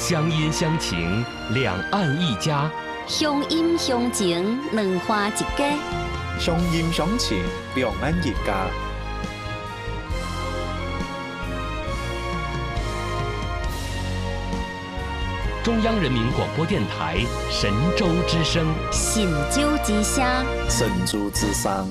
乡音乡情，两岸一家； 乡音乡情，两花一家。 乡音乡情，两岸一家。 中央人民广播电台神州之声， 神州之声， 神州之声。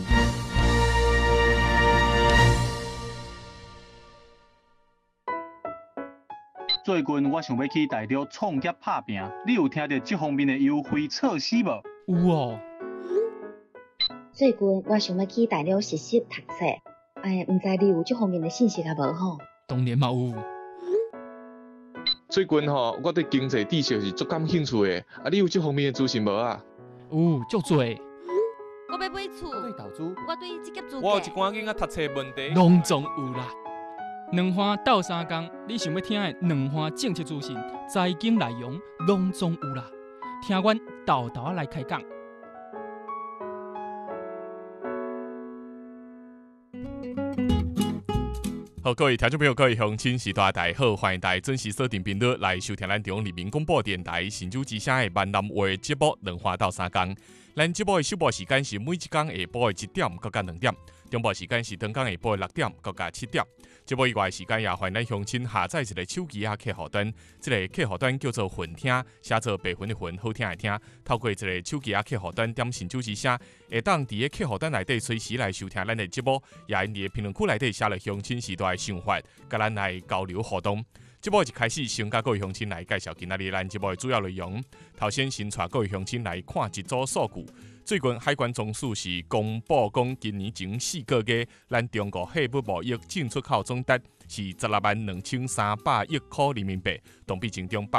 最近我想要去大陆创业打拼，你有听到这方面的优惠措施无？ 有哦。 最近我想要去大陆实习读册，唔知你有这方面的信息啊无吼？ 当然嘛有。 最近我对经济知识是足感兴趣的，你有这方面的资讯无啊？ 有，足多。 我要买厝， 我对投资， 我对职业资格， 我有一寡囡仔读册问题， 拢总有啦。两花斗三工，你想要听的两花政策资讯、财经内容，拢总有啦。听阮豆豆来开讲。 好，各位听众朋友，各位乡亲，是大家好，欢迎大家准时锁定频率来收听咱中央人民广播电台神州之声的闽南话节目《两花斗三工》。咱节目的首播时间是每一天下晡的1点到2点，中播时间是当天下晡的6点到7点。节目以外的时间也欢迎咱乡亲下载一个手机客户端，这个客户端叫做混听，写做白云的云，好听的听。透过这个手机客户端点神州之声，会当伫个客户端内底随时来收听咱的节目，也因伫个评论区内底写了乡亲时代的想法，甲咱来交流互动。节目一开始，先甲各位乡亲来介绍今仔日咱节目的主要内容。头先带各位乡亲来看一组数据。最近海关总署是公布讲，今年前4个月，咱中国货物贸易进出口总值是162300亿元人民币，同比增长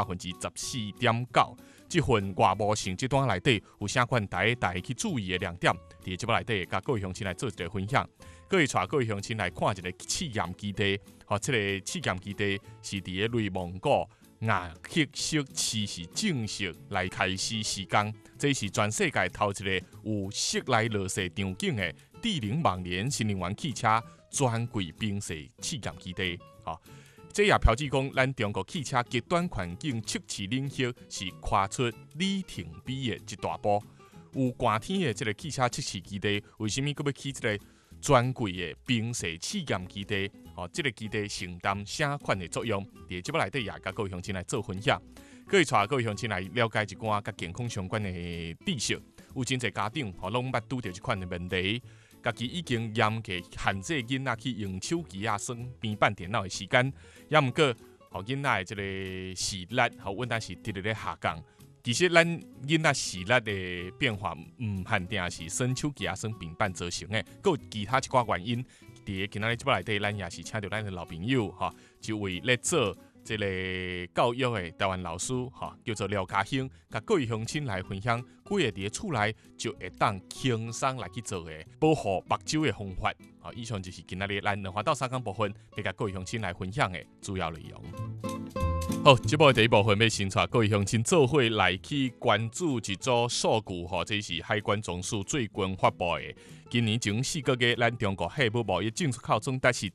14.9%。这份外贸成绩单内底有啥款大家去注意的亮点？伫节目内底，甲各位乡亲来做一个分享。各位带各位乡亲来看一个试验基地，这个试验基地是伫个内蒙古亚克色市是正式来开始施工。这是全世界头一个有室内落雪场景的智能网联新能源汽车专柜冰雪试验基地。这也标志讲，咱中国汽车极端环境测试领域是跨出里程碑的一大步。有寒天的这个汽车测试基地，为什么佫要起这个专柜的冰雪试验基地？这个基地承担啥款的作用？伫节目内底也甲各位乡亲来做分享。各位带各位乡亲来了解一寡甲健康相关的知识。有真侪家长拢捌拄到这款的问题，家己已经严格限制囡仔去用手机耍平板电脑的时间，也毋过囡仔的这个视力稳定是直直咧下降。其实咱囡仔视力的变化唔限定是耍手机耍平板造成的，还有其他一寡原因。伫今仔日节目内底，咱也是请到咱的老朋友一位咧做这个教育的台湾老师叫做廖家兴，甲各位乡亲来分享几个伫厝内就会当轻松来去做的保护目睭的方法。以上就是今仔日咱两花斗三工部分，要甲各位乡亲来分享的主要内容。好，节目的第一部分要先带各位乡亲做伙来去关注一组数据，这是海关总署最近发布的。今年前4个月，咱中国货物贸易进出口总值是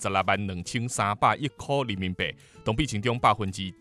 162300亿元人民币，同比增长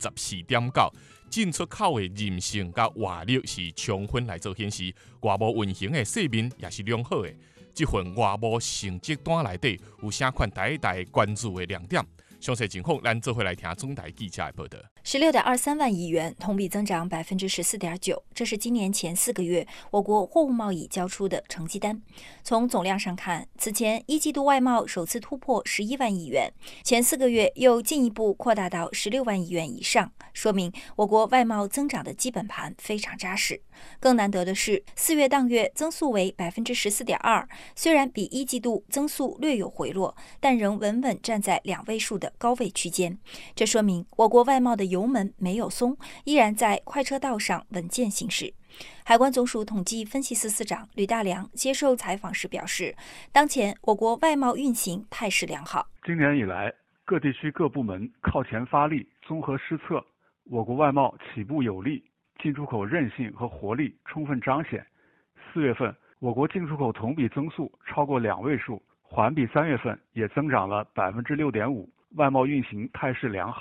14.9%。进出口的韧性甲活力是充分来做显示，外贸运行的势面也是良好的。这份外贸成绩单内底有啥款大家关注的亮点？详细情况，咱做回来听中台记者的报道。 16.23万亿元，同比增长14.9%，这是今年前4个月我国货物贸易交出的成绩单。从总量上看，此前1季度外贸首次突破11万亿元，前4个月又进一步扩大到16万亿元以上，说明我国外贸增长的基本盘非常扎实。更难得的是，4月当月增速为14.2%，虽然比1季度增速略有回落，但仍稳稳站在2位数的高位区间。这说明我国外贸的油门没有松，依然在快车道上稳健行驶。海关总署统计分析司司长吕大良接受采访时表示，当前我国外贸运行态势良好。 今年以来，各地区各部门靠前发力，综合施策，我国外贸起步有力，进出口韧性和活力充分彰显。4月份，我国进出口同比增速超过2位数，环比3月份也增长了6.5%，外贸运行态势良好。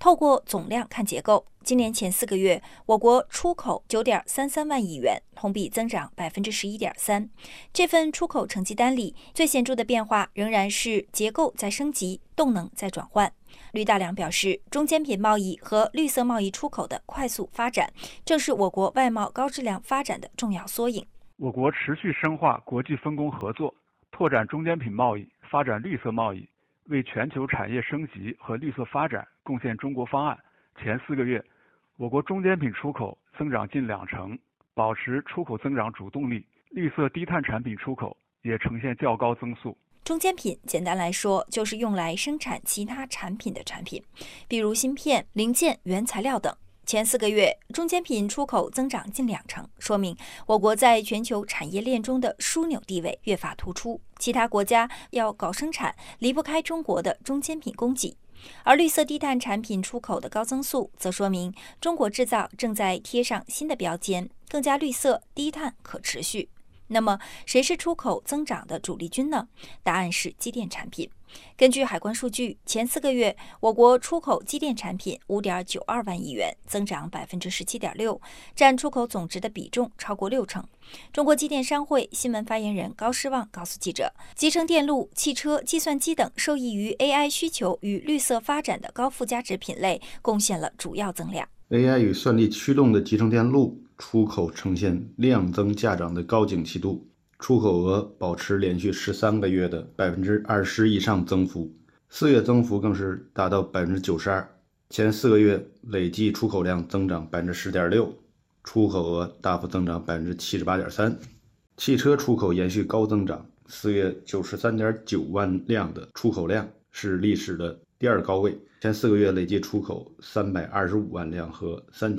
透过总量看结构，今年前4个月，我国出口9.33万亿元，同比增长11.3%。这份出口成绩单里，最显著的变化仍然是结构在升级，动能在转换。吕大良表示，中间品贸易和绿色贸易出口的快速发展，正是我国外贸高质量发展的重要缩影。 我国持续深化国际分工合作，拓展中间品贸易，发展绿色贸易，为全球产业升级和绿色发展贡献中国方案。前4个月，我国中间品出口增长近20%，保持出口增长主动力，绿色低碳产品出口也呈现较高增速。 中间品简单来说，就是用来生产其他产品的产品，比如芯片、零件、原材料等。前4个月，中间品出口增长近20%，说明我国在全球产业链中的枢纽地位越发突出。其他国家要搞生产，离不开中国的中间品供给。而绿色低碳产品出口的高增速，则说明中国制造正在贴上新的标签，更加绿色、低碳、可持续。那么，谁是出口增长的主力军呢？答案是机电产品。根据海关数据，前4个月，我国出口机电产品5.92万亿元，增长17.6%，占出口总值的比重超过60%。中国机电商会新闻发言人高诗旺告诉记者，集成电路、汽车、计算机等受益于 AI 需求与绿色发展的高附加值品类，贡献了主要增量。 AI 与算力驱动的集成电路出口呈现量增价涨的高景气度，出口额保持连续13个月的20%以上增幅，4月增幅更是达到92%。前4个月累计出口量增长10.6%，出口额大幅增长78.3%。汽车出口延续高增长，4月93.9万辆的出口量是历史的第2高位。前4个月累计出口325万辆和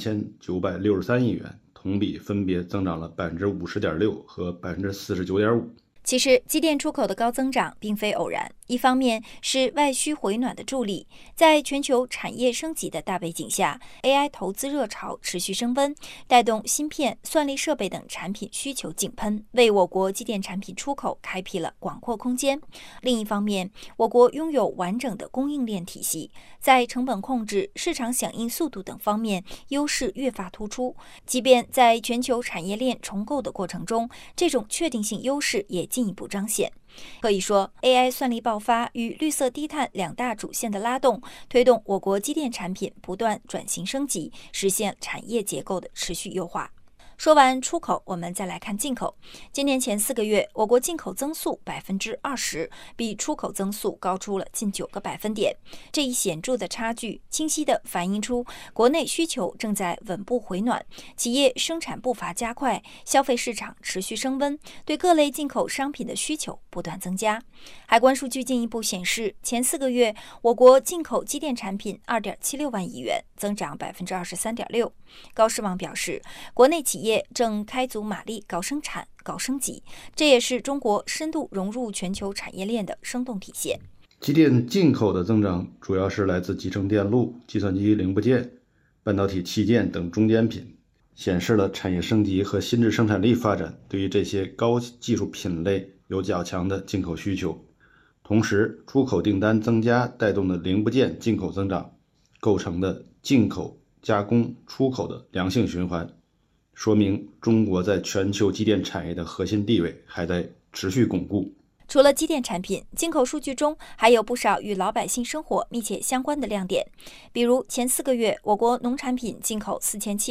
3963亿元，同比分别增长了50.6%和49.5%。 其实，机电出口的高增长并非偶然，一方面是外需回暖的助力，在全球产业升级的大背景下 ，AI 投资热潮持续升温，带动芯片、算力设备等产品需求井喷，为我国机电产品出口开辟了广阔空间。另一方面，我国拥有完整的供应链体系，在成本控制、市场响应速度等方面优势越发突出。即便在全球产业链重构的过程中，这种确定性优势也进一步彰显。可以说 ，AI 算力爆发与绿色低碳2大主线的拉动，推动我国机电产品不断转型升级，实现产业结构的持续优化。说完出口，我们再来看进口。今年前4个月，我国进口增速20%，比出口增速高出了近9个百分点。这一显著的差距，清晰地反映出国内需求正在稳步回暖，企业生产步伐加快，消费市场持续升温，对各类进口商品的需求不断增加。海关数据进一步显示，前4个月，我国进口机电产品2.76万亿元，增长23.6%。高诗旺表示，国内企业正开足马力搞生产、搞升级，这也是中国深度融入全球产业链的生动体现。 机电进口的增长主要是来自集成电路、计算机零部件、半导体器件等中间品，显示了产业升级和新质生产力发展对于这些高技术品类有较强的进口需求。同时，出口订单增加带动的零部件进口增长，构成的进口加工出口的良性循环，说明中国在全球机电产业的核心地位还在持续巩固。 除了机电产品，进口数据中还有不少与老百姓生活密切相关的亮点。比如前4个月，我国农产品进口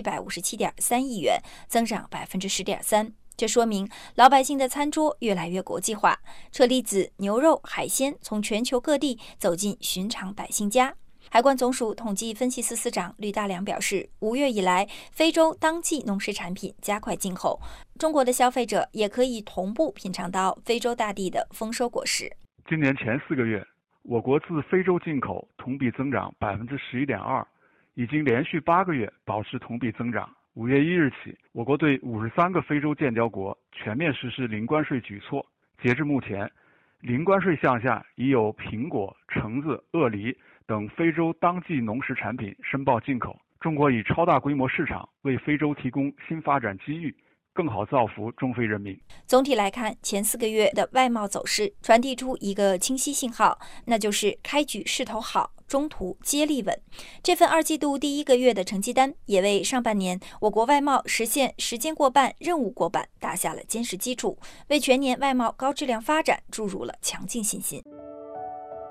4757.3亿元，增长10.3%。这说明老百姓的餐桌越来越国际化，车厘子、牛肉、海鲜从全球各地走进寻常百姓家。海关总署统计分析司司长吕大良表示，5月以来，非洲当季农食产品加快进口，中国的消费者也可以同步品尝到非洲大地的丰收果实。 今年前4个月，我国自非洲进口同比增长11.2%，已经连续8个月保持同比增长。5月1日起，我国对53个非洲建交国全面实施零关税举措。截至目前，零关税项下已有苹果、橙子、鳄梨等非洲当季农食产品申报进口。中国以超大规模市场为非洲提供新发展机遇， 更好造福中非人民。 总体来看，前4个月的外贸走势传递出一个清晰信号，那就是开局势头好，中途接力稳。这份2季度第1个月的成绩单也为上半年我国外贸实现时间过半、任务过半打下了坚实基础，为全年外贸高质量发展注入了强劲信心。